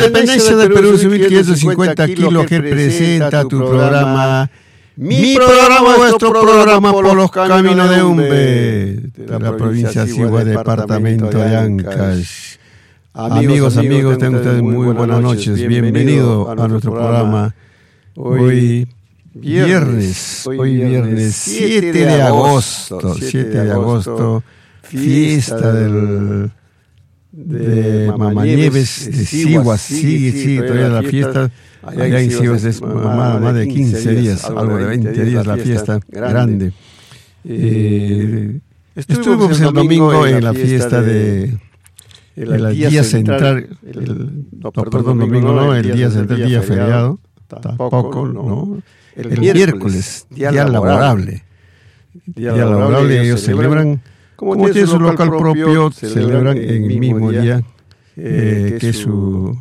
independencia del Perú, 1550 kilos que presenta tu programa, mi programa, vuestro programa por los caminos de Umbe, de la provincia de Sigua, departamento de Ancash. Amigos, tengan ustedes muy buenas noches, bienvenido a nuestro programa. Hoy viernes 7 de agosto, fiesta de Mamanieves de Sigua, sigue todavía la fiesta. Allá en Sigua es más de 15 días, algo de 20 días la fiesta grande. Estuvimos el domingo en la fiesta de el día central, el día central, día feriado, tampoco, ¿no? El miércoles, día laborable. Ellos celebran, como tiene su local propio, celebran en el mismo día que su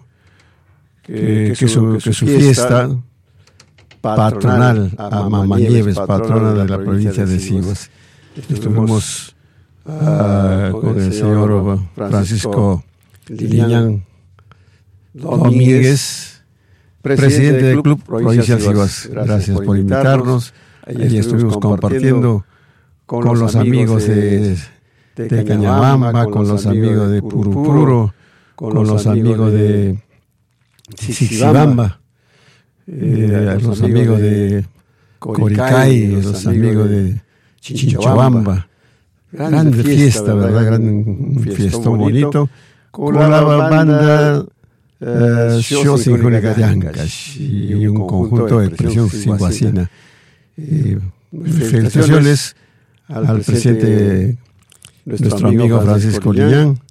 fiesta patronal a Mamanieves, patrona de la provincia de Sigua. Estuvimos con el señor Francisco Liñán Domínguez, presidente del Club Provincial Sigua. Gracias por invitarnos. Allí estuvimos compartiendo con los amigos de Cañabamba, con los amigos de Purupuro, con los amigos de Sixibamba, los amigos de Coricay, los amigos de Chinchobamba. Grande fiesta, ¿verdad? Un fiestón bonito, con la banda Show Sinfónica de Ancash y un conjunto de expresión siguacina. Felicitaciones al presidente, nuestro amigo Francisco Liñán.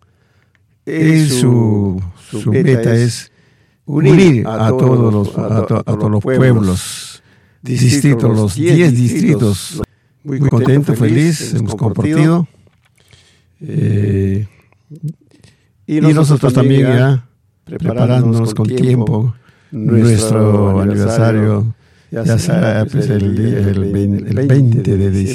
Su meta es unir a todos los pueblos, distritos, los 10 distritos. Muy contento, feliz, hemos compartido. Y nosotros también ya preparándonos con tiempo nuestro aniversario, ya sea pues el 20 de diciembre.